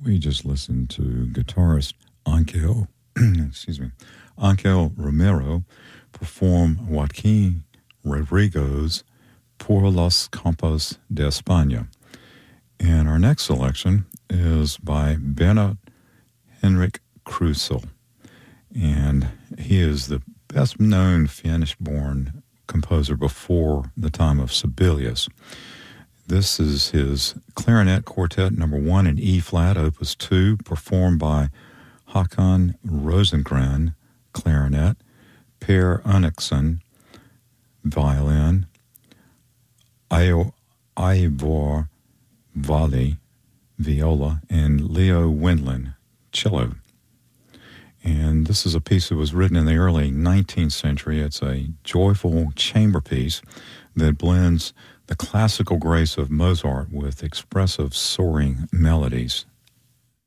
We just listened to guitarist Angel, Angel Romero perform Joaquin Rodrigo's Por los Campos de España. And our next selection is by Bernard Henrik Krusel. And he is the best-known Finnish-born composer before the time of Sibelius. This is his clarinet quartet number 1 in E-flat, opus 2, performed by Håkan Rosengren, clarinet, Per Unniksson, violin, Ivor Valley, viola, and Leo Wendland, cello. And this is a piece that was written in the early 19th century. It's a joyful chamber piece that blends the classical grace of Mozart with expressive soaring melodies.